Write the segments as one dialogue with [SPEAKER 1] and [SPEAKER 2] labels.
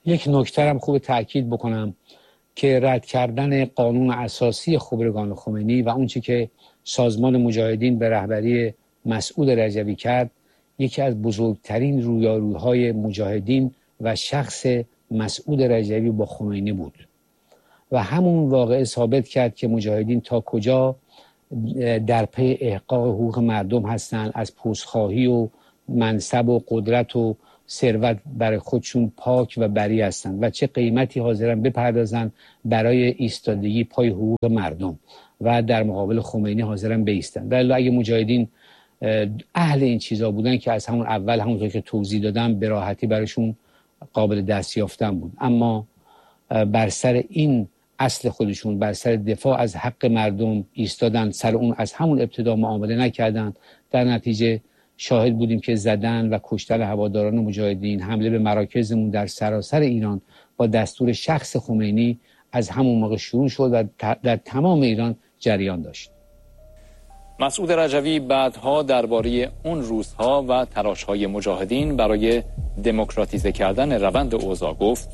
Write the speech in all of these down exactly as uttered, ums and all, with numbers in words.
[SPEAKER 1] یک نکته هم خوب تأکید بکنم که رد کردن قانون اساسی خبرگان خمینی و اون چی که سازمان مجاهدین به رهبری مسعود رجوی کرد یکی از بزرگترین رویاروی‌های مجاهدین و شخص مسعود رجوی با خمینی بود و همون واقعه ثابت کرد که مجاهدین تا کجا در پی احقاق حقوق مردم هستند، از پوزخواهی و منصب و قدرت و ثروت برای خودشون پاک و بری هستند و چه قیمتی حاضرن بپردازن برای ایستادگی پای حقوق مردم و در مقابل خمینی حاضرن بایستن. ولی اگه مجاهدین اهل این چیزا بودن که از همون اول همونطور که توضیح دادم به راحتی براشون قابل دست یافتن بود، اما بر سر این اصل خودشون، بر سر دفاع از حق مردم ایستادن، سر اون از همون ابتدا معامله نکردن. در نتیجه شاهد بودیم که زدن و کشتن هواداران مجاهدین، حمله به مراکزمون در سراسر ایران با دستور شخص خمینی از همون موقع شروع شد و در تمام ایران جریان داشت.
[SPEAKER 2] مسعود رجوی بعدها درباره اون روزها و تلاش‌های مجاهدین برای دموکراتیزه کردن روند اوضاع گفت: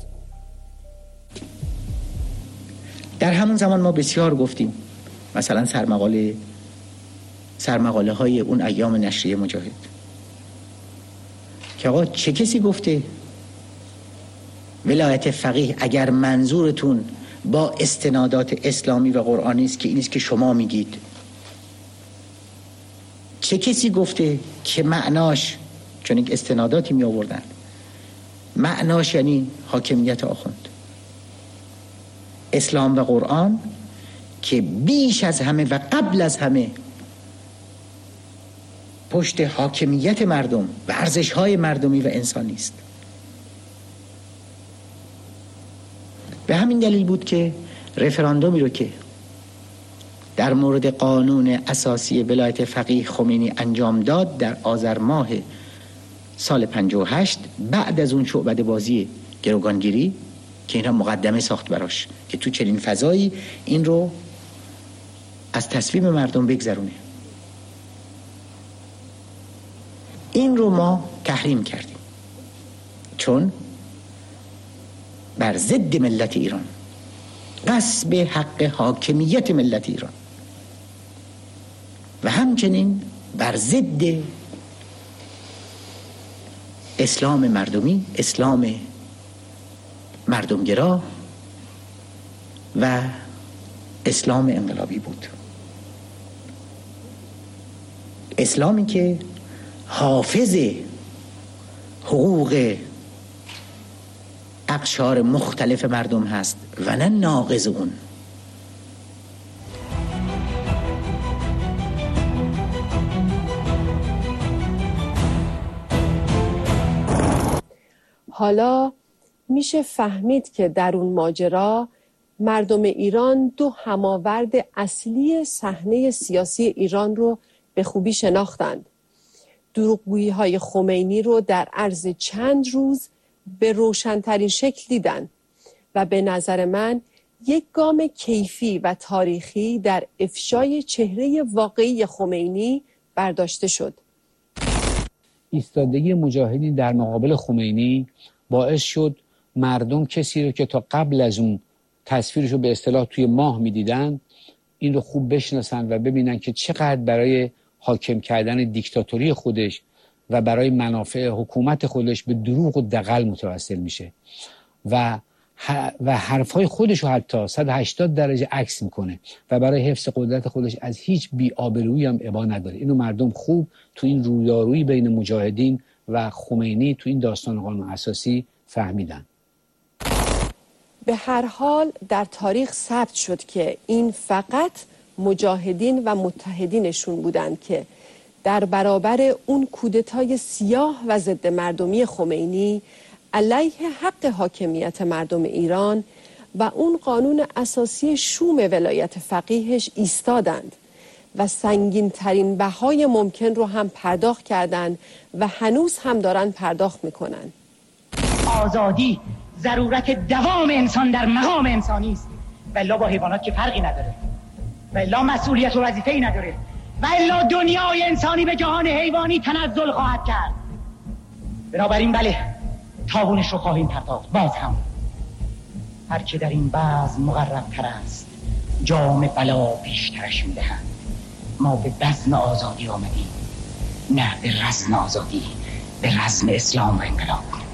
[SPEAKER 3] در همون زمان ما بسیار گفتیم، مثلا سرمقاله سرمقاله های اون ایام نشریه مجاهد، که آقا چه کسی گفته ولایت فقیه اگر منظورتون با استنادات اسلامی و قرآنی است که این است که شما میگید، چه کسی گفته که معناش، چون یک استناداتی می آوردن، معناش یعنی حاکمیت آخوند؟ اسلام و قرآن که بیش از همه و قبل از همه پشت حاکمیت مردم و ارزش‌های مردمی و انسانی است. به همین دلیل بود که رفراندومی رو که در مورد قانون اساسی ولایت فقیه خمینی انجام داد در آذر ماه سال پنجاه و هشت، بعد از اون شعبده بازی گروگانگیری که این را مقدمه ساخت براش که تو چنین فضایی این رو از تصمیم مردم بگذرونه، این رو ما تحریم کردیم چون بر ضد ملت ایران، غصب حق حاکمیت ملت ایران و همچنین بر ضد اسلام مردمی، اسلام مردمگرا و اسلام انقلابی بود. اسلامی که حافظ حقوق اقشار مختلف مردم هست و نه ناقض اون.
[SPEAKER 4] حالا میشه فهمید که در اون ماجرا مردم ایران دو هماورد اصلی صحنه سیاسی ایران رو به خوبی شناختند. دروغگویی های خمینی رو در عرض چند روز به روشنترین شکل دیدن و به نظر من یک گام کیفی و تاریخی در افشای چهره واقعی خمینی برداشته شد.
[SPEAKER 1] ایستادگی مجاهدین در مقابل خمینی باعث شد مردم کسی رو که تا قبل از اون تصویرش رو به اصطلاح توی ماه می‌دیدن این رو خوب بشناسن و ببینن که چقدر برای حاکم کردن دیکتاتوری خودش و برای منافع حکومت خودش به دروغ و دغل متوسل میشه و و حرفای خودش رو حتی صد و هشتاد درجه عکس میکنه و برای حفظ قدرت خودش از هیچ بی‌آبرویی هم ابا نداره. اینو مردم خوب تو این رویارویی بین مجاهدین و خمینی تو این داستان قانون اساسی فهمیدن.
[SPEAKER 4] به هر حال در تاریخ ثبت شد که این فقط مجاهدین و متحدینشون بودند که در برابر اون کودتای سیاه و ضد مردمی خمینی علیه حق حاکمیت مردم ایران و اون قانون اساسی شوم ولایت فقیهش ایستادند و سنگین ترین بهای ممکن رو هم پرداخت کردند و هنوز هم دارن پرداخت میکنن.
[SPEAKER 5] آزادی ضرورت دوام انسان در مقام انسانی است و الا با حیوانات که فرقی نداره و الا مسئولیت و وظیفه‌ای نداره و الا دنیای انسانی به جهان حیوانی تنزل خواهد کرد. بنابراین بله، تاوانش رو خواهیم پرداخت. باز هم هر که در این بزم مقرب تر است جام بلا بیشترش میدهند. ما به بزم آزادی آمدیم، نه به رسم آزادی، به رسم اسلام و انقلاب.